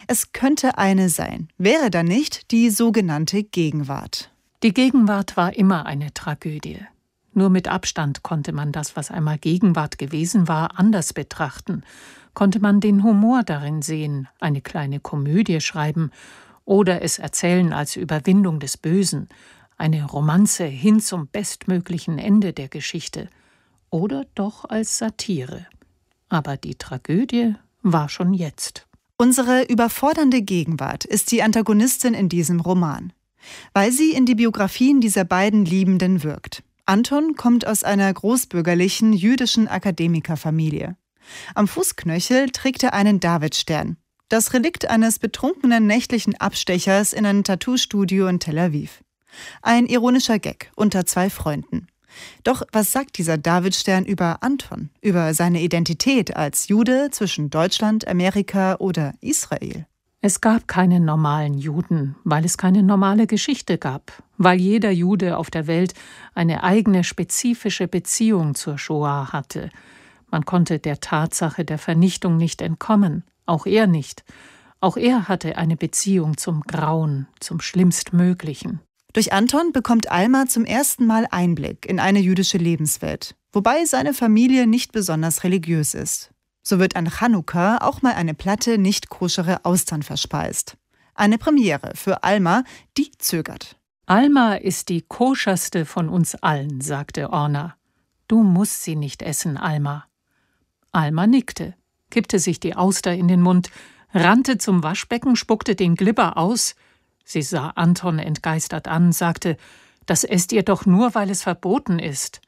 Es könnte eine sein, wäre da nicht die sogenannte Gegenwart. Die Gegenwart war immer eine Tragödie. Nur mit Abstand konnte man das, was einmal Gegenwart gewesen war, anders betrachten. Konnte man den Humor darin sehen, eine kleine Komödie schreiben oder es erzählen als Überwindung des Bösen, eine Romanze hin zum bestmöglichen Ende der Geschichte oder doch als Satire. Aber die Tragödie war schon jetzt. Unsere überfordernde Gegenwart ist die Antagonistin in diesem Roman, weil sie in die Biografien dieser beiden Liebenden wirkt. Anton kommt aus einer großbürgerlichen jüdischen Akademikerfamilie. Am Fußknöchel trägt er einen Davidstern, das Relikt eines betrunkenen nächtlichen Abstechers in ein Tattoo-Studio in Tel Aviv. Ein ironischer Gag unter zwei Freunden. Doch was sagt dieser Davidstern über Anton, über seine Identität als Jude zwischen Deutschland, Amerika oder Israel? Es gab keine normalen Juden, weil es keine normale Geschichte gab, weil jeder Jude auf der Welt eine eigene spezifische Beziehung zur Shoah hatte. Man konnte der Tatsache der Vernichtung nicht entkommen, auch er nicht. Auch er hatte eine Beziehung zum Grauen, zum Schlimmstmöglichen. Durch Anton bekommt Alma zum ersten Mal Einblick in eine jüdische Lebenswelt, wobei seine Familie nicht besonders religiös ist. So wird an Chanukka auch mal eine Platte nicht koschere Austern verspeist. Eine Premiere für Alma, die zögert. Alma ist die koscherste von uns allen, sagte Orna. Du musst sie nicht essen, Alma. Alma nickte, kippte sich die Auster in den Mund, rannte zum Waschbecken, spuckte den Glibber aus. Sie sah Anton entgeistert an, sagte, das esst ihr doch nur, weil es verboten ist.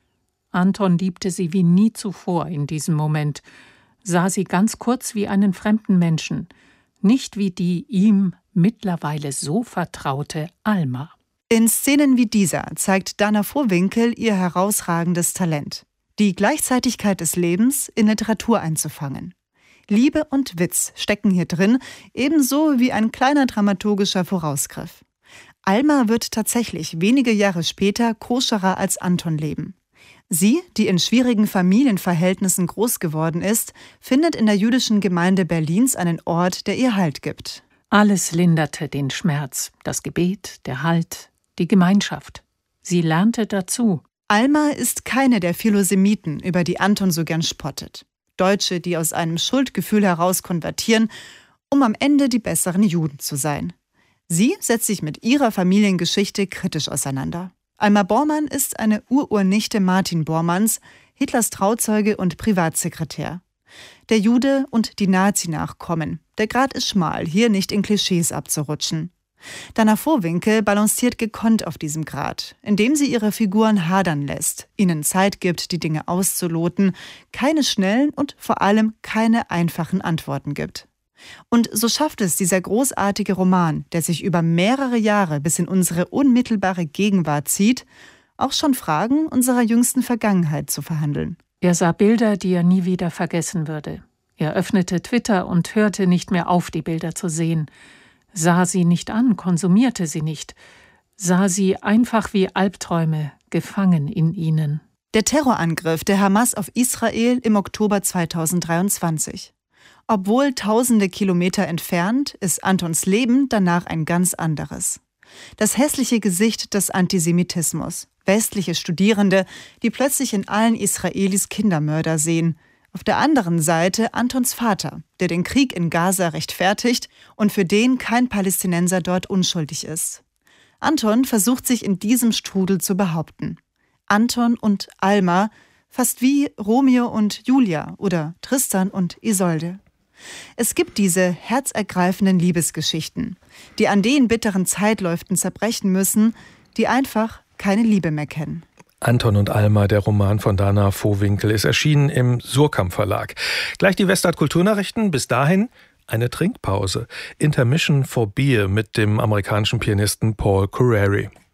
Anton liebte sie wie nie zuvor in diesem Moment, sah sie ganz kurz wie einen fremden Menschen, nicht wie die ihm mittlerweile so vertraute Alma. In Szenen wie dieser zeigt Dana Vohwinkel ihr herausragendes Talent, die Gleichzeitigkeit des Lebens in Literatur einzufangen. Liebe und Witz stecken hier drin, ebenso wie ein kleiner dramaturgischer Vorausgriff. Alma wird tatsächlich wenige Jahre später koscherer als Anton leben. Sie, die in schwierigen Familienverhältnissen groß geworden ist, findet in der jüdischen Gemeinde Berlins einen Ort, der ihr Halt gibt. Alles linderte den Schmerz, das Gebet, der Halt, die Gemeinschaft. Sie lernte dazu. Alma ist keine der Philosemiten, über die Anton so gern spottet. Deutsche, die aus einem Schuldgefühl heraus konvertieren, um am Ende die besseren Juden zu sein. Sie setzt sich mit ihrer Familiengeschichte kritisch auseinander. Alma Bormann ist eine Ururnichte Martin Bormanns, Hitlers Trauzeuge und Privatsekretär. Der Jude und die Nazi-Nachkommen. Der Grat ist schmal, hier nicht in Klischees abzurutschen. Dana Vohwinkel balanciert gekonnt auf diesem Grat, indem sie ihre Figuren hadern lässt, ihnen Zeit gibt, die Dinge auszuloten, keine schnellen und vor allem keine einfachen Antworten gibt. Und so schafft es dieser großartige Roman, der sich über mehrere Jahre bis in unsere unmittelbare Gegenwart zieht, auch schon Fragen unserer jüngsten Vergangenheit zu verhandeln. Er sah Bilder, die er nie wieder vergessen würde. Er öffnete Twitter und hörte nicht mehr auf, die Bilder zu sehen. Sah sie nicht an, konsumierte sie nicht. Sah sie einfach wie Albträume, gefangen in ihnen. Der Terrorangriff der Hamas auf Israel im Oktober 2023. Obwohl tausende Kilometer entfernt, ist Antons Leben danach ein ganz anderes. Das hässliche Gesicht des Antisemitismus. Westliche Studierende, die plötzlich in allen Israelis Kindermörder sehen. Auf der anderen Seite Antons Vater, der den Krieg in Gaza rechtfertigt und für den kein Palästinenser dort unschuldig ist. Anton versucht sich in diesem Strudel zu behaupten. Anton und Alma, fast wie Romeo und Julia oder Tristan und Isolde. Es gibt diese herzergreifenden Liebesgeschichten, die an den bitteren Zeitläuften zerbrechen müssen, die einfach keine Liebe mehr kennen. Anton und Alma, der Roman von Dana Vohwinkel, ist erschienen im Surkamp Verlag. Gleich die Westart Kulturnachrichten. Bis dahin eine Trinkpause. Intermission for Beer mit dem amerikanischen Pianisten Paul Curreri.